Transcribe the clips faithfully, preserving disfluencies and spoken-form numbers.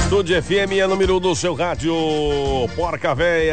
Estúdio F M é número um do seu rádio. Porca Véia.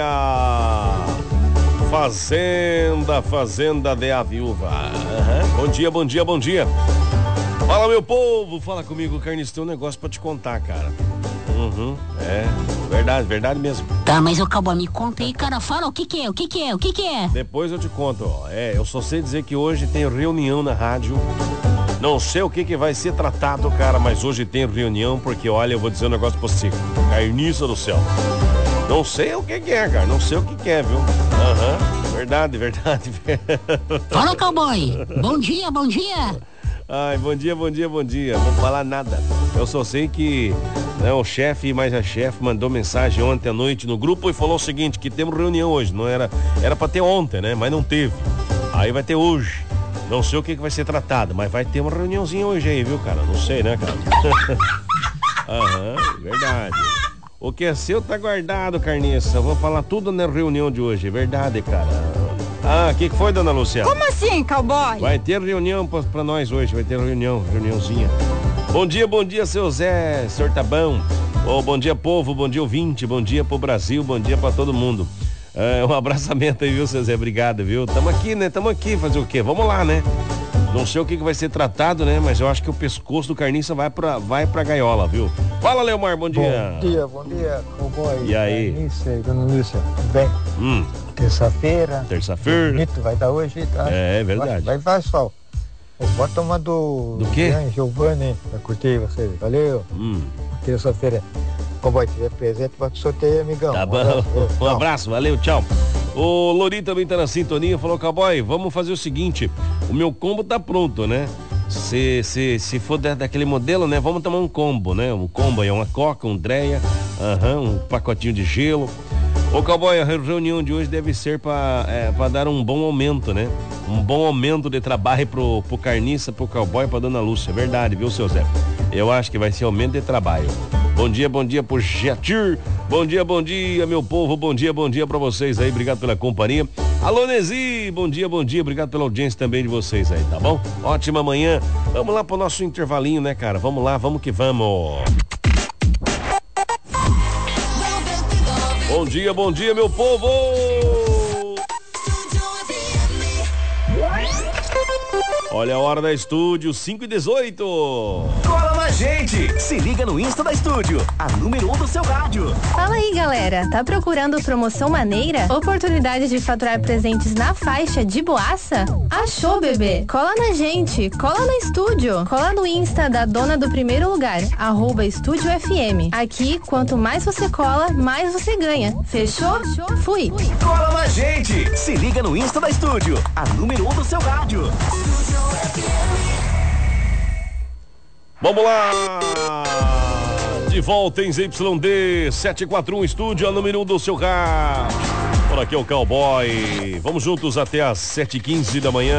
Fazenda, Fazenda de a Viúva. Uhum. Bom dia, bom dia, bom dia. Fala, meu povo. Fala comigo, Carniça. Tem um negócio pra te contar, cara. Uhum, é, verdade, verdade mesmo. Tá, mas o Cowboy, me conta aí, cara, fala o que que é, o que que é, o que que é? Depois eu te conto, ó. É, eu só sei dizer que hoje tem reunião na rádio. Não sei o que que vai ser tratado, cara, mas hoje tem reunião, porque, olha, eu vou dizer um negócio pra você. Carniça do céu. Não sei o que que é, cara, não sei o que que é, viu? Aham, uhum, verdade, verdade. Fala, Cowboy, bom dia, bom dia. Ai, bom dia, bom dia, bom dia. Vou falar nada. Eu só sei que, né, o chefe e mais a chefe mandou mensagem ontem à noite no grupo e falou o seguinte, que temos reunião hoje. Não era, era pra ter ontem, né? Mas não teve. Aí vai ter hoje. Não sei o que, que vai ser tratado, mas vai ter uma reuniãozinha hoje aí, viu, cara? Não sei, né, cara? Aham, verdade. O que é seu tá guardado, Carniça. Vou falar tudo na reunião de hoje, verdade, cara. Ah, o que, que foi, dona Lúcia? Como assim, Cowboy? Vai ter reunião pra, pra nós hoje, vai ter reunião, reuniãozinha. Bom dia, bom dia, seu Zé, senhor tá bom? Oh, bom dia, povo, bom dia, ouvinte, bom dia pro Brasil, bom dia pra todo mundo. É, um abraçamento aí, viu, seu Zé, obrigado, viu? Tamo aqui, né, tamo aqui, fazer o quê? Vamos lá, né? Não sei o que, que vai ser tratado, né, mas eu acho que o pescoço do Carniça vai pra, vai pra gaiola, viu? Fala, Leomar, bom dia. Bom dia, bom dia, Cowboy. E aí? Carniça e dona Lúcia, tudo bem? Hum. Terça-feira. Terça-feira. Bonito, vai dar hoje, tá? É, é verdade. Vai, vai, sol. Bota uma do... Do quê? Giovanni, pra curtir vocês. Valeu. Hum. Terça-feira. Cowboy, tiver presente, bota sorteio, amigão. Tá bom. Um abraço, um abraço, valeu, tchau. O Lori também tá na sintonia, falou, Cowboy, vamos fazer o seguinte, o meu combo tá pronto, né? Se, se, se for da, daquele modelo, né? Vamos tomar um combo, né? Um combo aí, uma coca, um dreia, uhum, um pacotinho de gelo. Ô, Cowboy, a reunião de hoje deve ser para é, pra dar um bom aumento, né? Um bom aumento de trabalho pro, pro Carniça, pro Cowboy e pra dona Lúcia. Verdade, viu, seu Zé? Eu acho que vai ser aumento de trabalho. Bom dia, bom dia pro Jetir. Bom dia, bom dia, meu povo. Bom dia, bom dia pra vocês aí. Obrigado pela companhia. Alô, Nezi. Bom dia, bom dia. Obrigado pela audiência também de vocês aí, tá bom? Ótima manhã. Vamos lá pro nosso intervalinho, né, cara? Vamos lá, vamos que vamos. Bom dia, bom dia, meu povo! Olha a hora da estúdio, cinco e dezoito. Cola na gente! Se liga no Insta da Estúdio, a número um do seu rádio. Fala aí, galera. Tá procurando promoção maneira? Oportunidade de faturar presentes na faixa de boaça? Achou, bebê? Cola na gente, cola na Estúdio. Cola no Insta da dona do primeiro lugar, arroba Estúdio F M. Aqui, quanto mais você cola, mais você ganha. Fechou? Fui! Cola na gente! Se liga no Insta da Estúdio, a número um do seu rádio. Vamos lá! De volta em Z Y D sete quatro um Estúdio, a número um do seu rádio. Por aqui é o Cowboy. Vamos juntos até às sete e quinze da manhã.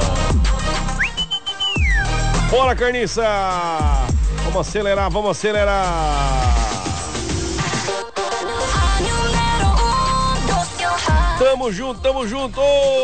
Bora, Carniça! Vamos acelerar, vamos acelerar! Tamo junto, tamo junto!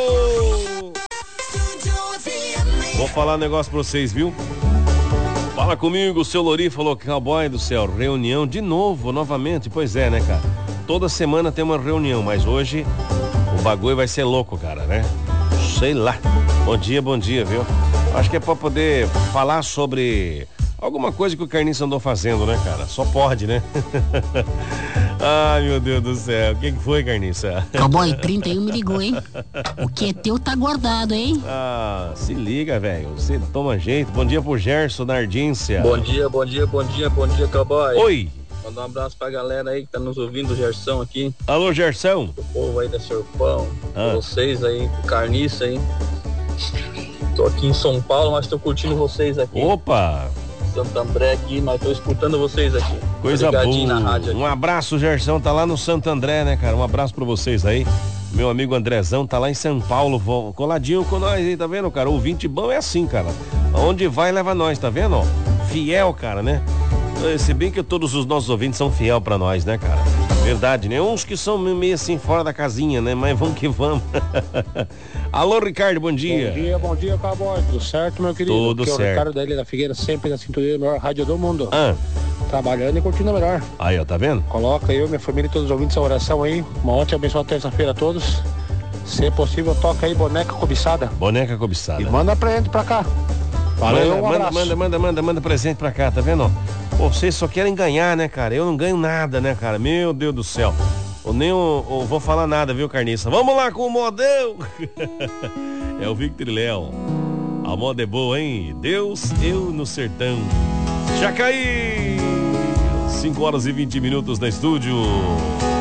Vou falar um negócio pra vocês, viu? Fala comigo, o seu Lori falou, Cowboy do céu, reunião de novo, novamente. Pois é, né, cara? Toda semana tem uma reunião, mas hoje o bagulho vai ser louco, cara, né? Sei lá. Bom dia, bom dia, viu? Acho que é pra poder falar sobre alguma coisa que o Carniça andou fazendo, né, cara? Só pode, né? Ai, meu Deus do céu. O que que foi, Carniça? Cowboy, trinta e um me ligou, hein? O que é teu tá guardado, hein? Ah, se liga, velho. Você toma jeito. Bom dia pro Gerson da Ardência. Bom dia, bom dia, bom dia, bom dia, Cowboy. Oi. Mandar um abraço pra galera aí que tá nos ouvindo, o Gersão aqui. Alô, Gersão. O povo aí da Sorpão. Ah. Vocês aí, o Carniça aí. Tô aqui em São Paulo, mas tô curtindo vocês aqui. Opa. Santo André aqui, mas tô escutando vocês aqui. Coisa boa. Na rádio aqui. Um abraço, Gersão, tá lá no Santo André, né, cara? Um abraço pra vocês aí. Meu amigo Andrezão tá lá em São Paulo, coladinho com nós aí, tá vendo, cara? O ouvinte bom é assim, cara. Onde vai, leva nós, tá vendo? Ó, fiel, cara, né? Se bem que todos os nossos ouvintes são fiel pra nós, né, cara? Verdade, né? Uns que são meio assim fora da casinha, né? Mas vamos que vamos. Alô, Ricardo, bom dia. Bom dia, bom dia, Cowboy. Tudo certo, meu querido? Tudo Aqui certo. É o Ricardo da Ilha da Figueira, sempre na sintonia da melhor rádio do mundo. Ah. Trabalhando e curtindo a melhor. Aí, ó, tá vendo? Coloca eu, minha família e todos os ouvintes essa oração aí. Uma ótima abençoada terça-feira a todos. Se possível, toca aí Boneca Cobiçada. Boneca Cobiçada. E manda presente pra cá. Valeu, manda, um manda, manda, manda, manda, manda presente pra cá, tá vendo? Pô, vocês só querem ganhar, né, cara? Eu não ganho nada, né, cara? Meu Deus do céu. Eu nem eu, eu vou falar nada, viu, Carniça? Vamos lá com o modão. É o Victor Léo. A moda é boa, hein? Deus, eu no sertão. Já caí. cinco horas e vinte minutos na estúdio.